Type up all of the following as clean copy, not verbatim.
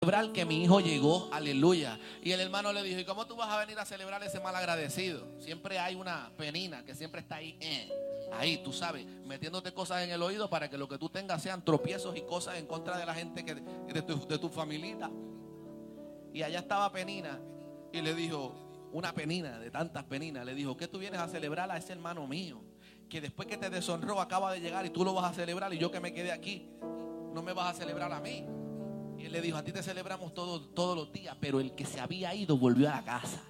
celebrar que mi hijo llegó, aleluya. Y el hermano le dijo, ¿y cómo tú vas a venir a celebrar ese mal agradecido? Siempre hay una penina que siempre está ahí, ahí, tú sabes, metiéndote cosas en el oído para que lo que tú tengas sean tropiezos y cosas en contra de la gente de tu familita. Y allá estaba Penina y le dijo, una penina de tantas peninas, le dijo, ¿qué tú vienes a celebrar a ese hermano mío? Que después que te deshonró acaba de llegar y tú lo vas a celebrar, y yo que me quedé aquí, no me vas a celebrar a mí. Y él le dijo, a ti te celebramos todos los días, pero el que se había ido volvió a la casa.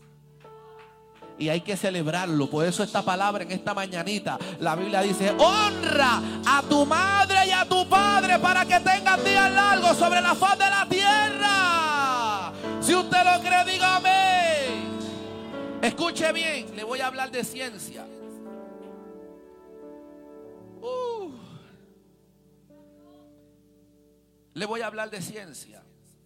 Y hay que celebrarlo. Por eso esta palabra en esta mañanita, la Biblia dice, honra a tu madre y a tu padre para que tengan días largos sobre la faz de la tierra. Si usted lo cree, diga amén. Escuche bien, le voy a hablar de ciencia. Le voy a hablar de ciencia.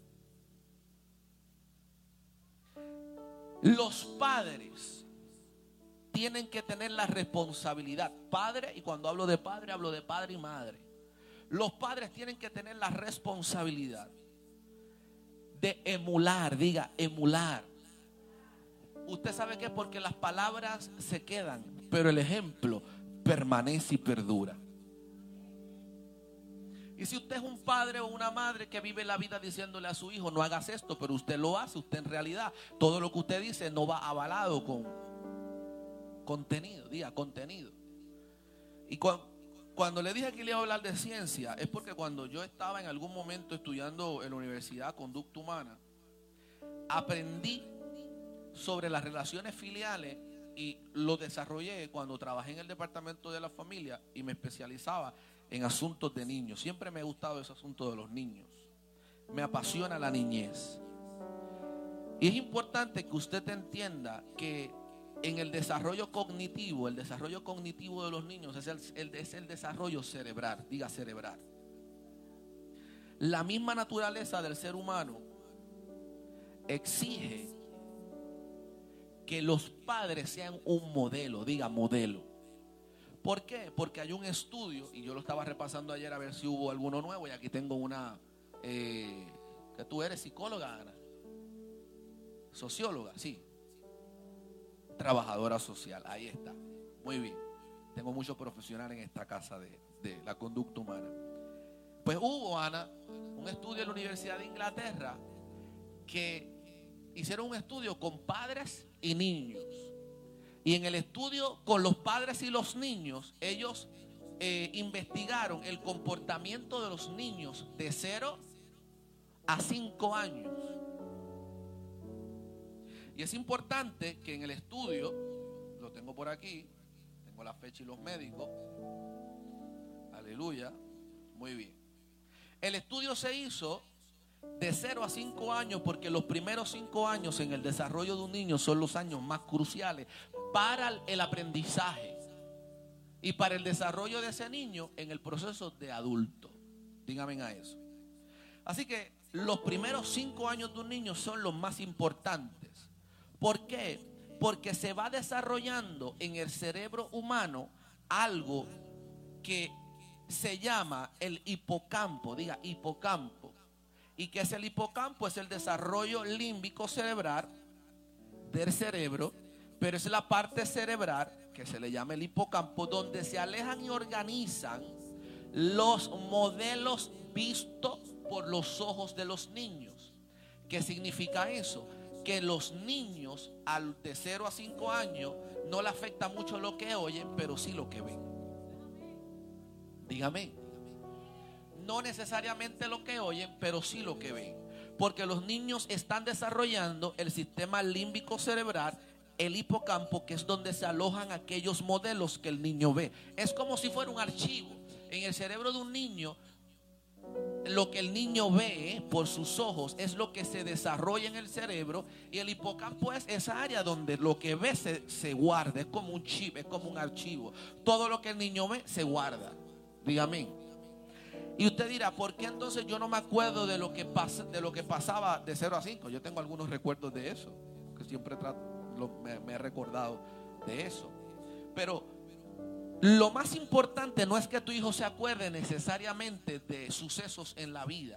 Los padres tienen que tener la responsabilidad. Padre, y cuando hablo de padre y madre. Los padres tienen que tener la responsabilidad de emular, diga, emular. Usted sabe que es porque las palabras se quedan, pero el ejemplo permanece y perdura. Y si usted es un padre o una madre que vive la vida diciéndole a su hijo, no hagas esto, pero usted lo hace, usted en realidad, todo lo que usted dice no va avalado con contenido, diga contenido. Y cuando le dije que le iba a hablar de ciencia, es porque cuando yo estaba en algún momento estudiando en la universidad conducta humana, aprendí sobre las relaciones filiales y lo desarrollé cuando trabajé en el departamento de la familia y me especializaba en asuntos de niños. Siempre me ha gustado ese asunto de los niños. Me apasiona la niñez. Y es importante que usted entienda que en el desarrollo cognitivo de los niños es el desarrollo cerebral, diga cerebral. La misma naturaleza del ser humano exige que los padres sean un modelo, diga modelo. ¿Por qué? Porque hay un estudio, y yo lo estaba repasando ayer a ver si hubo alguno nuevo, y aquí tengo una, que tú eres psicóloga, Ana, socióloga, sí, trabajadora social, ahí está, muy bien. Tengo muchos profesionales en esta casa de la conducta humana. Pues hubo, Ana, un estudio en la Universidad de Inglaterra que hicieron un estudio con padres y niños. Y en el estudio con los padres y los niños, ellos investigaron el comportamiento de los niños de 0 a 5 años. Y es importante que en el estudio, lo tengo por aquí, tengo la fecha y los médicos, aleluya, muy bien. El estudio se hizo de 0 a 5 años porque los primeros 5 años en el desarrollo de un niño son los años más cruciales para el aprendizaje y para el desarrollo de ese niño en el proceso de adulto. Díganme a eso. Así que los primeros 5 años de un niño son los más importantes. ¿Por qué? Porque se va desarrollando en el cerebro humano algo que se llama el hipocampo, diga hipocampo. ¿Y qué es el hipocampo? Es el desarrollo límbico cerebral del cerebro, pero es la parte cerebral que se le llama el hipocampo, donde se alejan y organizan los modelos vistos por los ojos de los niños. ¿Qué significa eso? Que los niños de 0 a 5 años no le afecta mucho lo que oyen, pero sí lo que ven. Dígame. No necesariamente lo que oyen, pero sí lo que ven. Porque los niños están desarrollando el sistema límbico cerebral, el hipocampo, que es donde se alojan aquellos modelos que el niño ve. Es como si fuera un archivo. En el cerebro de un niño, lo que el niño ve por sus ojos es lo que se desarrolla en el cerebro. Y el hipocampo es esa área donde lo que ve se guarda. Es como un chip, es como un archivo. Todo lo que el niño ve se guarda. Dígame. Y usted dirá, ¿por qué entonces yo no me acuerdo de lo que pasaba de 0 a 5? Yo tengo algunos recuerdos de eso, que siempre me he recordado de eso. Pero lo más importante no es que tu hijo se acuerde necesariamente de sucesos en la vida,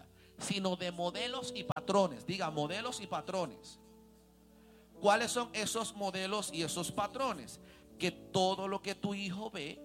sino de modelos y patrones. Diga, modelos y patrones. ¿Cuáles son esos modelos y esos patrones? Que todo lo que tu hijo ve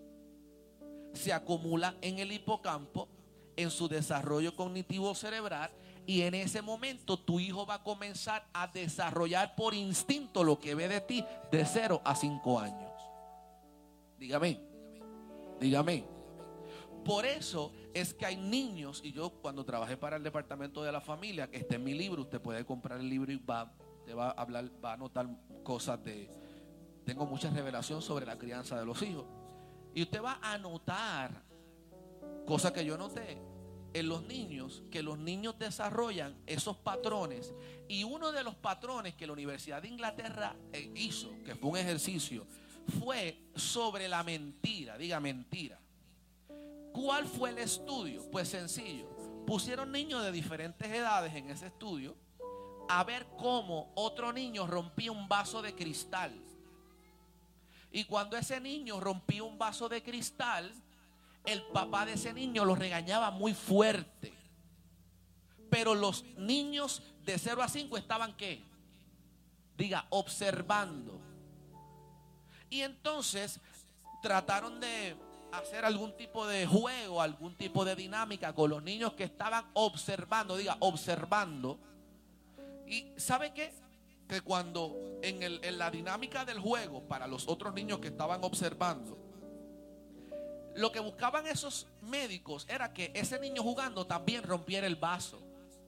se acumula en el hipocampo, en su desarrollo cognitivo cerebral, y en ese momento tu hijo va a comenzar a desarrollar por instinto lo que ve de ti de 0 a 5 años. Dígame, dígame. Por eso es que hay niños, y yo cuando trabajé para el departamento de la familia, que está en mi libro, usted puede comprar el libro y te va a hablar, va a anotar cosas tengo mucha revelación sobre la crianza de los hijos. Y usted va a anotar cosas que yo noté en los niños, que los niños desarrollan esos patrones. Y uno de los patrones que la Universidad de Inglaterra hizo, que fue un ejercicio, fue sobre la mentira. Diga, mentira. ¿Cuál fue el estudio? Pues sencillo. Pusieron niños de diferentes edades en ese estudio a ver cómo otro niño rompía un vaso de cristal. Y cuando ese niño rompía un vaso de cristal, el papá de ese niño lo regañaba muy fuerte. Pero los niños de 0 a 5 estaban ¿qué? Diga, observando. Y entonces trataron de hacer algún tipo de juego, algún tipo de dinámica con los niños que estaban observando. Diga, observando. Y ¿sabe qué? Que cuando en la dinámica del juego para los otros niños que estaban observando, lo que buscaban esos médicos era que ese niño jugando también rompiera el vaso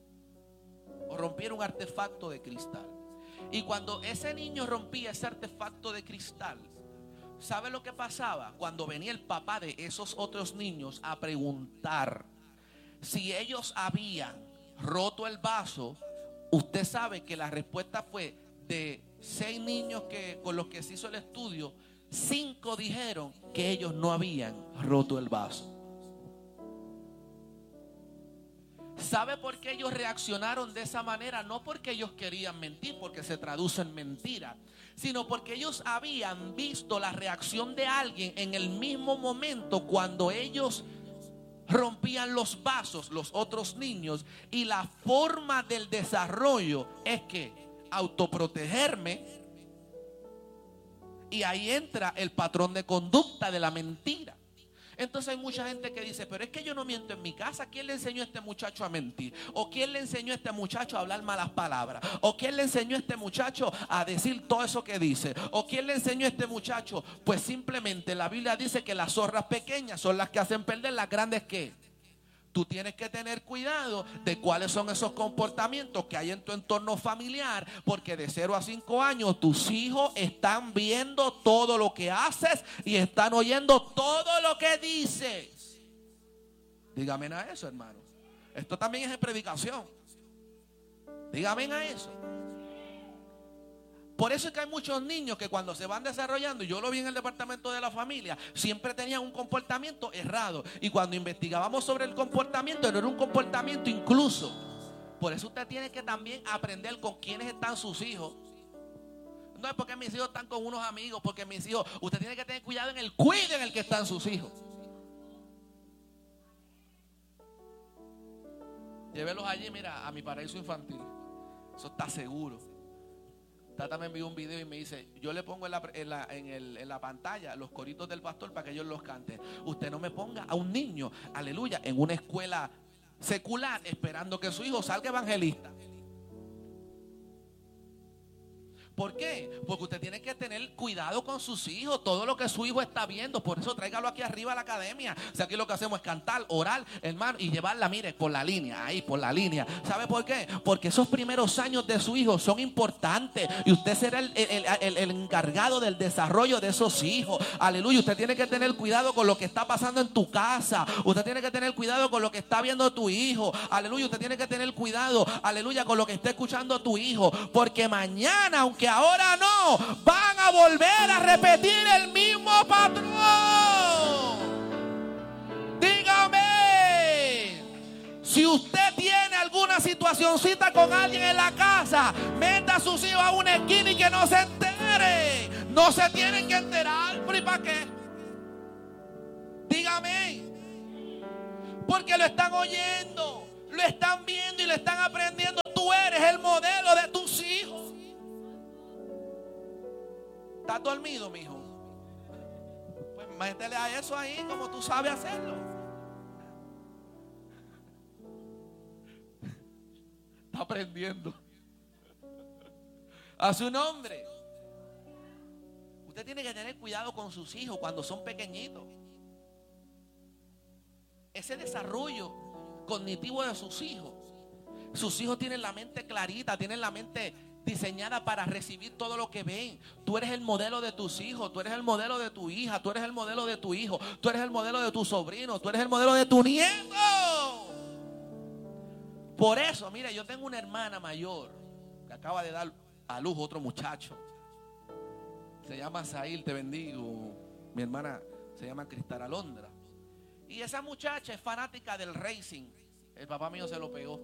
o rompiera un artefacto de cristal. Y cuando ese niño rompía ese artefacto de cristal, ¿sabe lo que pasaba? Cuando venía el papá de esos otros niños a preguntar si ellos habían roto el vaso, usted sabe que la respuesta fue de 6 niños con los que se hizo el estudio, 5 dijeron que ellos no habían roto el vaso. ¿Sabe por qué ellos reaccionaron de esa manera? No porque ellos querían mentir, porque se traduce en mentira, sino porque ellos habían visto la reacción de alguien en el mismo momento cuando ellos rompían los vasos, los otros niños. Y la forma del desarrollo es que autoprotegerme. Y ahí entra el patrón de conducta de la mentira. Entonces hay mucha gente que dice, pero es que yo no miento en mi casa. ¿Quién le enseñó a este muchacho a mentir? ¿O quién le enseñó a este muchacho a hablar malas palabras? ¿O quién le enseñó a este muchacho a decir todo eso que dice? ¿O quién le enseñó a este muchacho? Pues simplemente la Biblia dice que las zorras pequeñas son las que hacen perder, las grandes ¿qué? Tú tienes que tener cuidado de cuáles son esos comportamientos que hay en tu entorno familiar, porque de 0 a 5 años tus hijos están viendo todo lo que haces y están oyendo todo lo que dices. Dígame a eso, hermano. Esto también es en predicación. Dígame a eso. Por eso es que hay muchos niños que cuando se van desarrollando, y yo lo vi en el departamento de la familia, siempre tenían un comportamiento errado. Y cuando investigábamos sobre el comportamiento, no era un comportamiento incluso. Por eso usted tiene que también aprender con quiénes están sus hijos. No es porque mis hijos están con unos amigos, porque mis hijos, usted tiene que tener cuidado en el cuidado en el que están sus hijos. Llévelos allí, mira, a mi paraíso infantil. Eso está seguro. Tata me envió un video y me dice, yo le pongo en la pantalla los coritos del pastor para que ellos los canten. Usted no me ponga a un niño, aleluya, en una escuela secular esperando que su hijo salga evangelista. ¿Por qué? Porque usted tiene que tener cuidado con sus hijos, todo lo que su hijo está viendo. Por eso tráigalo aquí arriba a la academia. O sea, aquí lo que hacemos es cantar, orar, hermano, y llevarla, mire, por la línea, ahí, por la línea. ¿Sabe por qué? Porque esos primeros años de su hijo son importantes y usted será el encargado del desarrollo de esos hijos. Aleluya, usted tiene que tener cuidado con lo que está pasando en tu casa. Usted tiene que tener cuidado con lo que está viendo tu hijo. Aleluya, usted tiene que tener cuidado, aleluya, con lo que está escuchando tu hijo. Porque mañana, aunque ahora no, van a volver a repetir el mismo patrón. Dígame, si usted tiene alguna situacioncita con alguien en la casa, meta a sus hijos a una esquina y que no se entere. No se tienen que enterar, ¿pero y para qué? Dígame, porque lo están oyendo. lo están viendo y lo están aprendiendo. Tú eres el modelo de tus hijos. ¿Estás dormido, mijo? Pues métele a eso ahí como tú sabes hacerlo. Está aprendiendo. A su nombre. Usted tiene que tener cuidado con sus hijos cuando son pequeñitos. Ese desarrollo cognitivo de sus hijos. Sus hijos tienen la mente clarita, tienen la mente diseñada para recibir todo lo que ven. Tú eres el modelo de tus hijos, tú eres el modelo de tu hija, tú eres el modelo de tu hijo, tú eres el modelo de tu sobrino, tú eres el modelo de tu nieto. Por eso, mire, yo tengo una hermana mayor que acaba de dar a luz otro muchacho. Se llama Sail, te bendigo. Mi hermana se llama Cristal Alondra. Y esa muchacha es fanática del racing. El papá mío se lo pegó.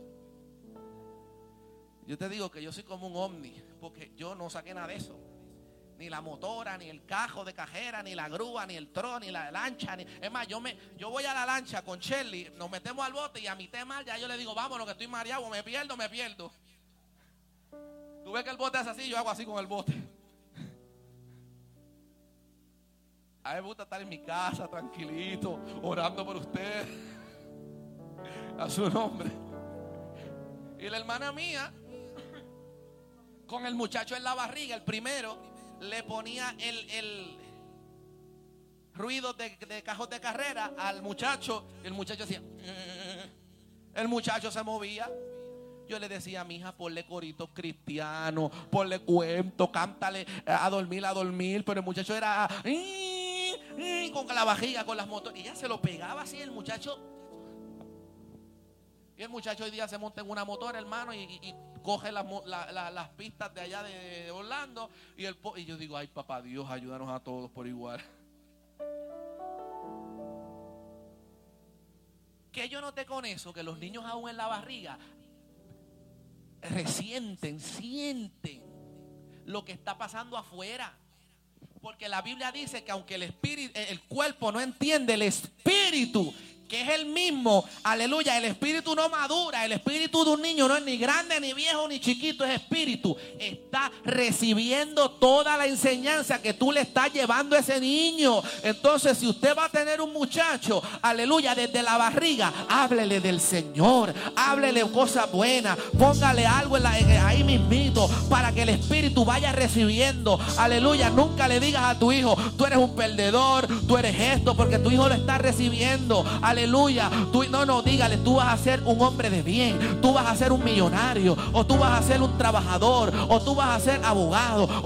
Yo te digo que yo soy como un ovni, porque yo no saqué nada de eso. Ni la motora, ni el cajo de cajera, ni la grúa, ni el tron, ni la lancha. Es más, yo voy a la lancha con Shelly, nos metemos al bote y a mi tema ya yo le digo, vámonos que estoy mareado, me pierdo. Tú ves que el bote hace así, yo hago así con el bote. A mí me gusta estar en mi casa, tranquilito, orando por usted. A su nombre. Y la hermana mía, con el muchacho en la barriga, el primero, le ponía el ruido de cajón de carrera al muchacho. Y el muchacho hacía. El muchacho se movía. Yo le decía a mi hija, ponle coritos cristianos, ponle cuento, cántale a dormir. Pero el muchacho era con la vajilla, con las motos. Y ella se lo pegaba así, el muchacho. Y el muchacho hoy día se monta en una motora, hermano, y coge las pistas de allá de Orlando. Y yo digo, ay, papá Dios, ayúdanos a todos por igual. Que yo noté con eso, que los niños aún en la barriga sienten lo que está pasando afuera. Porque la Biblia dice que aunque el cuerpo no entiende, el espíritu, que es el mismo, aleluya, el espíritu no madura. El espíritu de un niño no es ni grande, ni viejo, ni chiquito, es espíritu. Está recibiendo toda la enseñanza que tú le estás llevando a ese niño. Entonces, si usted va a tener un muchacho, aleluya, desde la barriga, háblele del Señor, háblele cosas buenas, póngale algo ahí mismito, para que el espíritu vaya recibiendo, aleluya. Nunca le digas a tu hijo, tú eres un perdedor, tú eres esto, porque tu hijo lo está recibiendo, aleluya. No, dígale, tú vas a ser un hombre de bien, tú vas a ser un millonario, o tú vas a ser un trabajador, o tú vas a ser abogado,